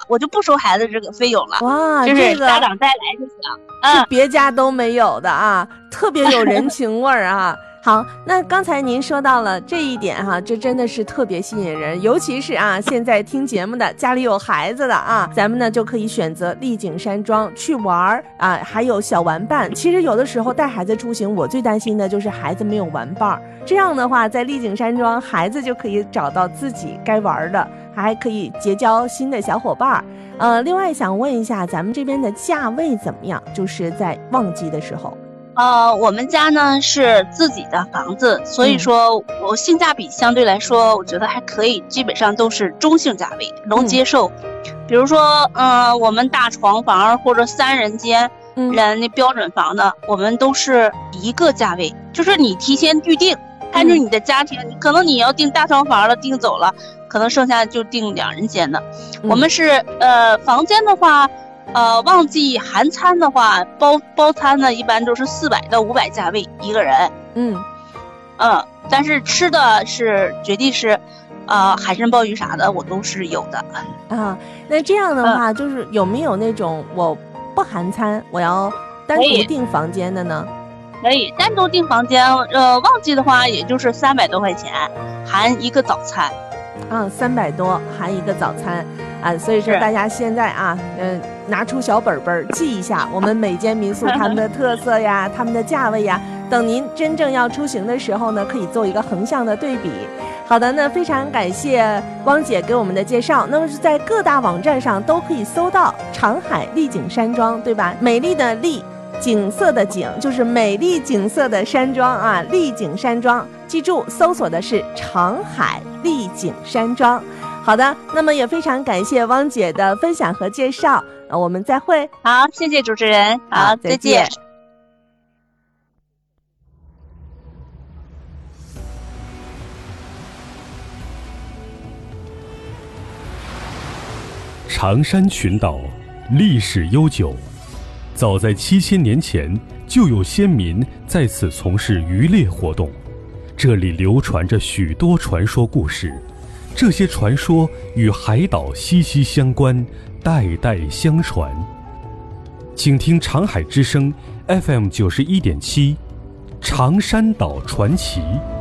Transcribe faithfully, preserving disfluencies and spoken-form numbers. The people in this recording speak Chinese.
我就不收孩子这个费用了。 哇， 就是家长带来就行， 嗯，是别家都没有的啊，特别有人情味儿啊。好，那刚才您说到了这一点哈，这真的是特别吸引人，尤其是啊，现在听节目的家里有孩子的啊，咱们呢就可以选择丽景山庄去玩啊，还有小玩伴。其实有的时候带孩子出行，我最担心的就是孩子没有玩伴，这样的话，在丽景山庄，孩子就可以找到自己该玩的，还可以结交新的小伙伴。呃，另外想问一下，咱们这边的价位怎么样？就是在旺季的时候。 呃，我们家呢是自己的房子，所以说我性价比相对来说，我觉得还可以，基本上都是中性价位，能接受。嗯、比如说，呃，我们大床房或者三人间人那标准房的，我们都是一个价位，就是你提前预定，看着你的家庭，可能你要订大床房了，订走了，可能剩下就订两人间的。我们是呃房间的话。呃，旺季含餐的话，包包餐呢，一般都是四百到五百价位一个人。 嗯嗯，但是吃的是绝对是，呃，海参鲍鱼啥的我都是有的。 啊，那这样的话，嗯、就是有没有那种我不含餐，我要单独订房间的呢？ 可以单独订房间，呃，旺季的话也就是三百多块钱，含一个早餐。 啊，三百多含一个早餐。啊，所以说大家现在啊，嗯、呃，拿出小本本记一下我们每间民宿他们的特色呀，他们的价位呀，等您真正要出行的时候呢，可以做一个横向的对比。好的，那非常感谢光姐给我们的介绍。那么是在各大网站上都可以搜到长海丽景山庄，对吧？美丽的丽，景色的景，就是美丽景色的山庄啊，丽景山庄。记住，搜索的是长海丽景山庄。好的，那么也非常感谢汪姐的分享和介绍，呃，我们再会。 好，谢谢主持人，好，再见。 长山群岛历史悠久，早在七千年前就有先民在此从事渔猎活动，这里流传着许多传说故事。这些传说与海岛息息相关，代代相传。请听长海之声 F M 九十一点七，长山岛传奇。